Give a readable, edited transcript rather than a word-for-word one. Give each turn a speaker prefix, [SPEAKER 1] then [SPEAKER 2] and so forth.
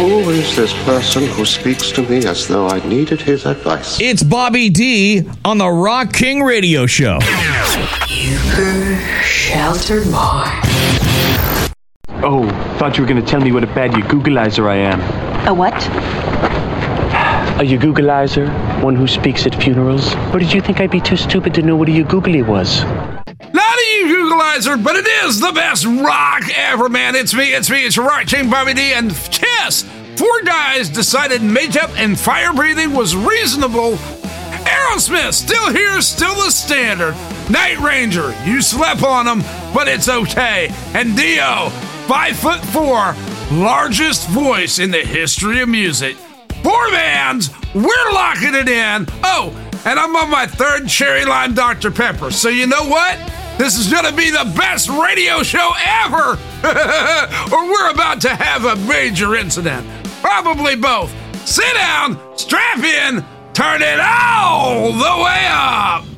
[SPEAKER 1] Who is this person who speaks to me as though I needed his advice?
[SPEAKER 2] It's Bobby D on the Rock King Radio Show.
[SPEAKER 3] Super Shelter Boy.
[SPEAKER 4] Oh, thought you were going to tell me what a bad Googleizer I am.
[SPEAKER 5] A what?
[SPEAKER 4] A Googleizer? One who speaks at funerals? Or did you think I'd be too stupid to know what a googly was?
[SPEAKER 6] Not a Googleizer, but it is the best rock ever, man. It's me, it's your Rock King Bobby D, and Kiss. 4 guys decided makeup and fire breathing was reasonable. Aerosmith, still here, still the standard. Night Ranger, you slept on them, but it's okay. And Dio, 5'4", largest voice in the history of music. 4 bands, we're locking it in. Oh, and I'm on my 3rd Cherry Lime Dr. Pepper. So you know what? This is going to be the best radio show ever. Or we're about to have a major incident. Probably both. Sit down, strap in, turn it all the way up.